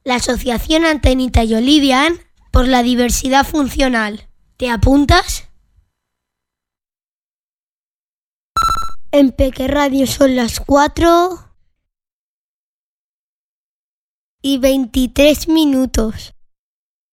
la Asociación Antenita y Olivian por la diversidad funcional. ¿Te apuntas? En Peque Radio son las 4:23.